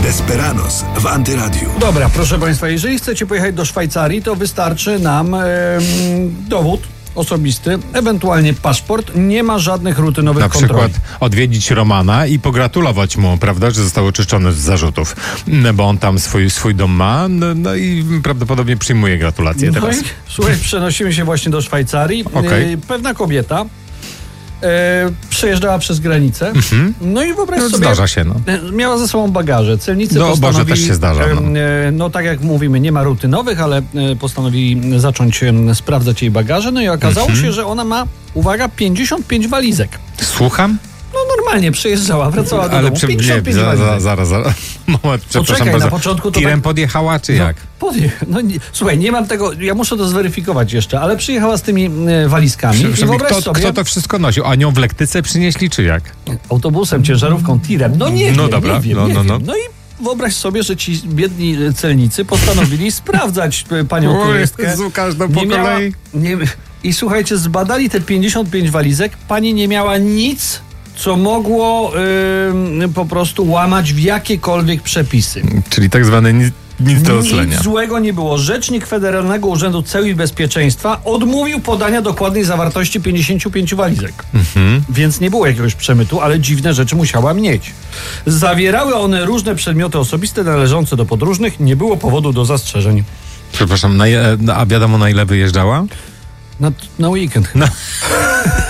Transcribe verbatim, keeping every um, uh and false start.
Desperados w Antyradiu. Dobra, proszę Państwa, jeżeli chcecie pojechać do Szwajcarii, to wystarczy nam e, dowód osobisty, ewentualnie paszport. Nie ma żadnych rutynowych Na kontroli. przykład odwiedzić Romana i pogratulować mu, prawda, że został oczyszczony z zarzutów, no, bo on tam swój, swój dom ma, no, no i prawdopodobnie przyjmuje gratulacje No teraz. i, słuchaj, przenosimy się właśnie do Szwajcarii. Okej. E, pewna kobieta e, przejeżdżała przez granicę. Mhm. No i wyobraź No, sobie, zdarza się, no. e, miała ze sobą bagaże. Celnicy No, Boże, postanowili, też się zdarza, no. e, no tak jak mówimy, nie ma rutynowych, ale e, postanowili zacząć e, sprawdzać jej bagaże. No i okazało Mhm. się, że ona ma, uwaga, pięćdziesiąt pięć walizek. Słucham? No normalnie przejeżdżała, wracała do Ale domu. przy, nie, pięćdziesiąt pięć za, walizek. za, zaraz, zaraz. Moment, przepraszam Poczekaj, bardzo. na początku to Tirem tak- podjechała, czy No, jak? podje- no, nie, słuchaj, nie mam tego, ja muszę to zweryfikować jeszcze, ale przyjechała z tymi e, walizkami. I Przepraszam, wyobraź kto, sobie, kto to wszystko nosił? A nią w lektyce przynieśli, czy jak? autobusem, ciężarówką, tirem. No nie No wiem, dobra, nie wiem, no, nie no, wiem. no. No i wyobraź sobie, że ci biedni celnicy postanowili sprawdzać e, panią O turystkę. Jezu, każdą po Nie miała- kolei. Nie, I słuchajcie, zbadali te pięćdziesiąt pięć walizek. Pani nie miała nic, co mogło ym, po prostu łamać w jakiekolwiek przepisy. Czyli tak zwany nic, nic do oclenia. Nic złego nie było. Rzecznik Federalnego Urzędu Ceł i Bezpieczeństwa odmówił podania dokładnej zawartości pięćdziesięciu pięciu walizek. Mhm. Więc nie było jakiegoś przemytu, ale dziwne rzeczy musiała mieć. Zawierały one różne przedmioty osobiste należące do podróżnych. Nie było powodu do zastrzeżeń. Przepraszam, na, je- a wiadomo na ile wyjeżdżała? Na, na weekend chyba.